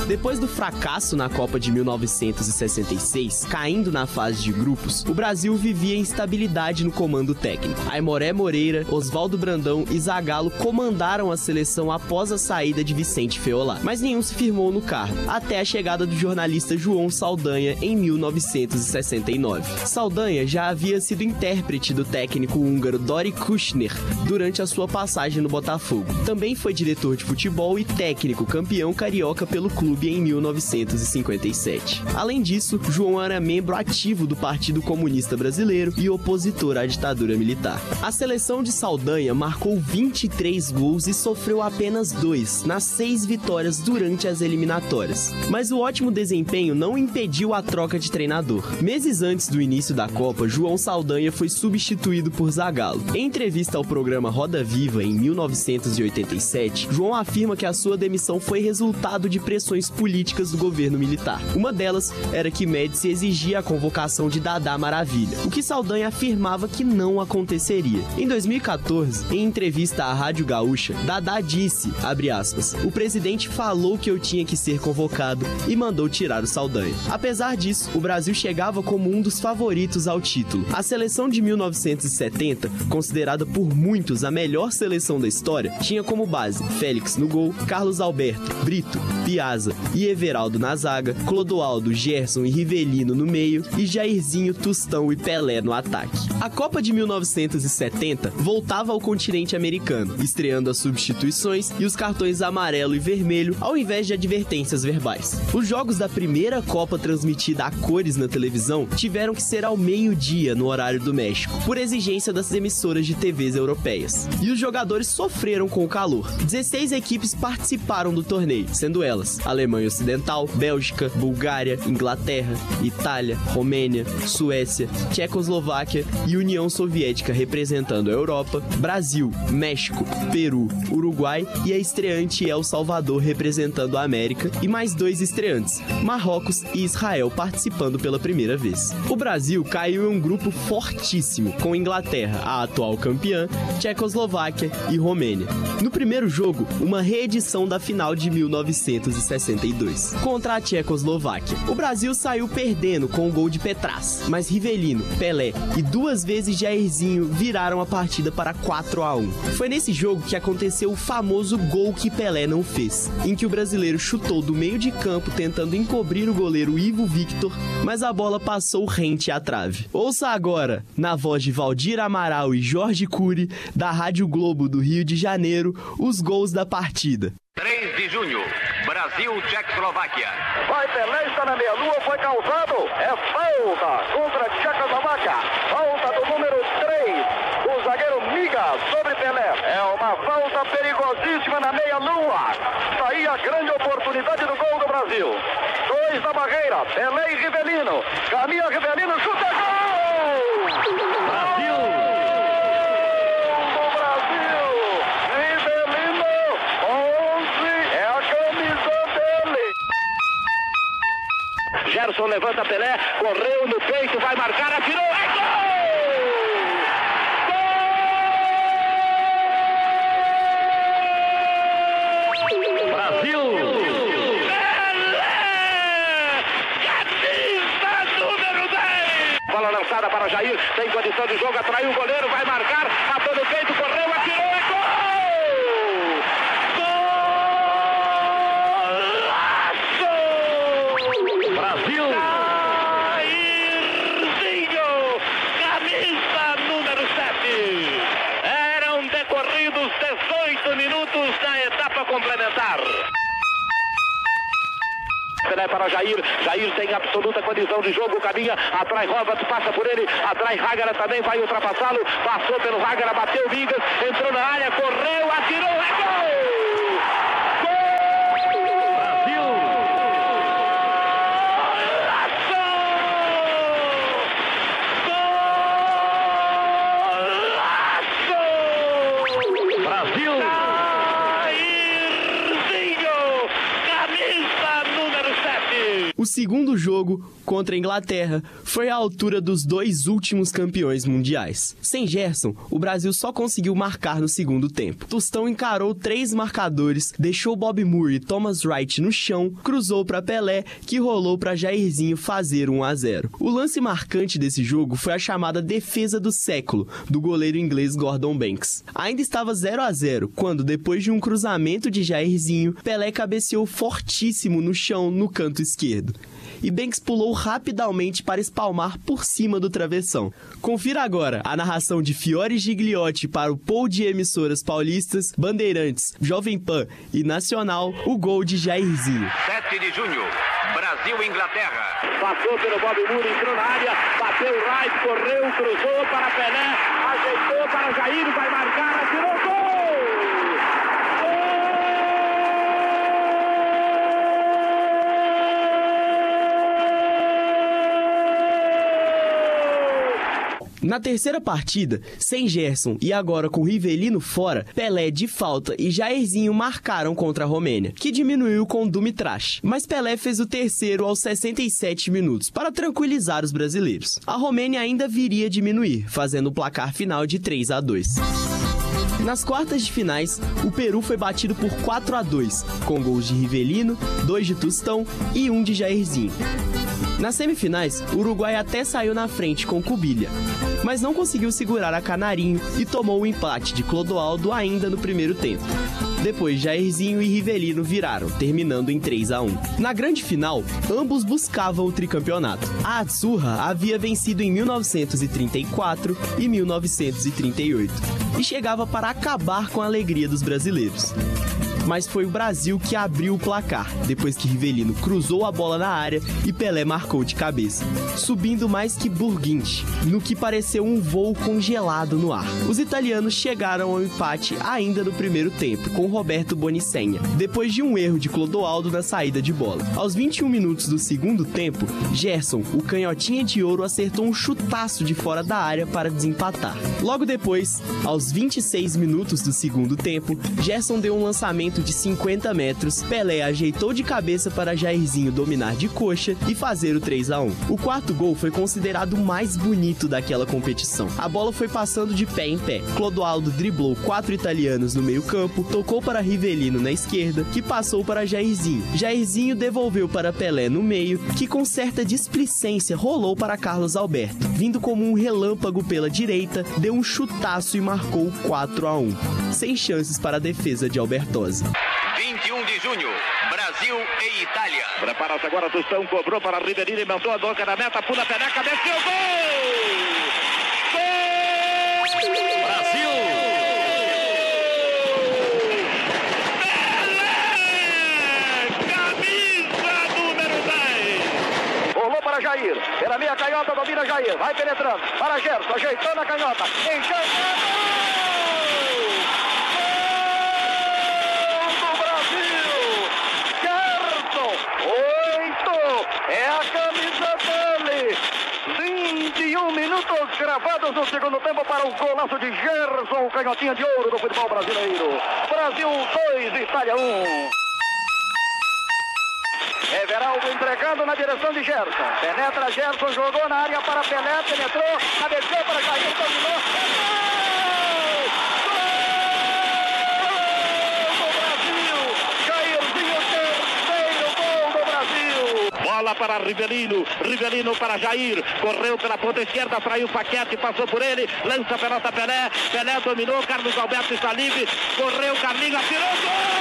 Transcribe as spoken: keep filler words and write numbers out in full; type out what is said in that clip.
Depois do fracasso na Copa de mil novecentos e sessenta e seis, caindo na fase de grupos, o Brasil vivia instabilidade no comando técnico. Aimoré Moreira, Oswaldo Brandão e Zagallo comandaram a seleção após a saída de Vicente Feolá, mas nenhum se firmou no cargo, até a chegada do jornalista João Saldanha em mil novecentos e sessenta e nove. Saldanha já havia sido intérprete do técnico húngaro Dori Kushner durante a sua passagem no Botafogo. Também foi diretor de futebol e técnico campeão carioca pelo clube em mil novecentos e cinquenta e sete. Além disso, João era membro ativo do Partido Comunista Brasileiro e opositor à ditadura militar. A seleção de Saldanha marcou vinte e três gols e sofreu apenas dois nas seis vitórias durante as eliminatórias. Mas o ótimo desempenho não impediu a troca de treinador. Meses antes do início da Copa, João Saldanha foi substituído por Zagallo. Em entrevista ao programa Roda Viva em mil novecentos e oitenta e sete, João afirma que a sua demissão foi resultado de pressões políticas do governo militar. Uma delas era que Médici exigia a convocação de Dadá Maravilha, o que Saldanha afirmava que não aconteceria. Em dois mil e quatorze, em entrevista à Rádio Gaúcha, Dadá disse, abre aspas, o presidente falou que eu tinha que ser convocado e mandou tirar o Saldanha. Apesar disso, o Brasil chegava como um dos favoritos ao título. A seleção de mil novecentos e setenta, considerada por muitos a melhor seleção da história, tinha como base Félix no gol, Carlos Alberto, Brito, Piazza e Everaldo na zaga, Clodoaldo, Gerson e Rivelino no meio e Jairzinho, Tostão e Pelé no ataque. A Copa de mil novecentos e setenta voltava ao continente americano, estreando as substituições e os cartões amarelo e vermelho ao invés de advertências verbais. Os jogos da primeira Copa transmitida a cores na televisão tiveram que ser ao meio-dia no horário do México, por exigência das emissoras de T Vs europeias. E os jogadores sofreram com o calor. dezesseis equipes participaram do torneio, sendo elas Alemanha Ocidental, Bélgica, Bulgária, Inglaterra, Itália, Romênia, Suécia, Tchecoslováquia e União Soviética representando a Europa, Brasil, México, Peru, Uruguai e a estreante El Salvador representando a América e mais dois estreantes, Marrocos e Israel participando pela primeira vez. O Brasil caiu em um grupo fortíssimo, com Inglaterra, a atual campeã, Tchecoslováquia e Romênia. No primeiro jogo, uma reedição da final de mil novecentos e sessenta e dois, contra a Tchecoslováquia. O Brasil saiu perdendo com o gol de Petraz, mas Rivelino, Pelé e duas vezes Jairzinho viraram a partida para quatro a um. Foi nesse jogo que aconteceu o famoso gol que Pelé não fez, em que o brasileiro chutou do meio de campo tentando encobrir o goleiro Ivo Victor, mas a bola passou rente à trave. Ouça agora, na voz de Valdir Amaral e Jorge Cury, da Rádio Globo do Rio de Janeiro, os gols da partida. três de junho, Brasil, Tchecoslováquia. Vai, Pelé está na meia-lua, foi causado, é falta contra a Tchecoslováquia. Falta do número três, o zagueiro Miga sobre Pelé. É uma falta perigosíssima na meia-lua. Está aí a grande oportunidade do gol do Brasil. Dois da barreira, Pelé e Rivelino. Caminha Rivelino, chuta, gol! Brasil! Gerson levanta Pelé, correu no peito, vai marcar, atirou, é gol! Gol! Brasil! Pelé! Camisa número dez! Bola lançada para Jair, tem condição de jogo, atraiu o goleiro, vai marcar, atou no peito, correu, atirou, é gol! Brasil! Jairzinho, camisa número sete. Eram decorridos dezoito minutos da etapa complementar. Pelé para Jair, Jair tem absoluta condição de jogo, caminha, atrai Robert, passa por ele, atrai Hagara também, vai ultrapassá-lo, passou pelo Hagara, bateu Vigas, entrou na área, correu, atirou, é gol! O segundo jogo, contra a Inglaterra, foi à altura dos dois últimos campeões mundiais. Sem Gerson, o Brasil só conseguiu marcar no segundo tempo. Tostão encarou três marcadores, deixou Bob Moore e Thomas Wright no chão, cruzou para Pelé, que rolou para Jairzinho fazer um a zero. O lance marcante desse jogo foi a chamada defesa do século, do goleiro inglês Gordon Banks. Ainda estava zero a zero, quando, depois de um cruzamento de Jairzinho, Pelé cabeceou fortíssimo no chão no canto esquerdo. E Banks pulou rapidamente para espalmar por cima do travessão. Confira agora a narração de Fiore Gigliotti para o pool de emissoras paulistas, Bandeirantes, Jovem Pan e Nacional, o gol de Jairzinho. sete de junho, Brasil e Inglaterra. Passou pelo Bob Moore, entrou na área, bateu o right, correu, cruzou para Pelé, ajeitou para Jair, vai marcar, atirou, gol! Na terceira partida, sem Gerson e agora com Rivelino fora, Pelé de falta e Jairzinho marcaram contra a Romênia, que diminuiu com Dumitrash. Mas Pelé fez o terceiro aos sessenta e sete minutos, para tranquilizar os brasileiros. A Romênia ainda viria a diminuir, fazendo o placar final de três a dois. Nas quartas de finais, o Peru foi batido por quatro a dois, com gols de Rivelino, dois de Tostão e um de Jairzinho. Nas semifinais, o Uruguai até saiu na frente com Cubilha, mas não conseguiu segurar a Canarinho e tomou o empate de Clodoaldo ainda no primeiro tempo. Depois, Jairzinho e Rivelino viraram, terminando em três a um. Na grande final, ambos buscavam o tricampeonato. A Atsurra havia vencido em mil novecentos e trinta e quatro e mil novecentos e trinta e oito e chegava para acabar com a alegria dos brasileiros. Mas foi o Brasil que abriu o placar, depois que Rivelino cruzou a bola na área e Pelé marcou de cabeça, subindo mais que Burguinte, no que pareceu um voo congelado no ar. Os italianos chegaram ao empate ainda no primeiro tempo, com Roberto Bonicenha, depois de um erro de Clodoaldo na saída de bola. Aos vinte e um minutos do segundo tempo, Gerson, o canhotinha de ouro, acertou um chutaço de fora da área para desempatar. Logo depois, aos vinte e seis minutos do segundo tempo, Gerson deu um lançamento de cinquenta metros, Pelé ajeitou de cabeça para Jairzinho dominar de coxa e fazer o três a um. O quarto gol foi considerado o mais bonito daquela competição. A bola foi passando de pé em pé. Clodoaldo driblou quatro italianos no meio-campo, tocou para Rivelino na esquerda, que passou para Jairzinho. Jairzinho devolveu para Pelé no meio, que com certa displicência rolou para Carlos Alberto. Vindo como um relâmpago pela direita, deu um chutaço e marcou quatro a um, sem chances para a defesa de Albertosi. vinte e um de junho, Brasil e Itália. Prepara-se agora, Tostão cobrou para Rivelino, inventou a boca da meta, pula Pelé, cabeceou, gol! Gol! Brasil! Para Jair, pela meia canhota, domina Jair, vai penetrando, para Gerson, ajeitando a canhota, enxergando, gol do Brasil, Gerson, oito, é a camisa dele, vinte e um minutos gravados no segundo tempo para o golaço de Gerson, canhotinha de ouro do futebol brasileiro, Brasil dois, Itália um. Everaldo entregando na direção de Gerson. Penetra Gerson, jogou na área para Pelé, penetrou, cabeceou para Jair, dominou. Bola para Rivelino, Rivelino para Jair, correu pela ponta esquerda, traiu o Paquete, passou por ele, lança a pelota Pelé, Pelé dominou, Carlos Alberto está livre, correu, Carlinhos, atirou, gol!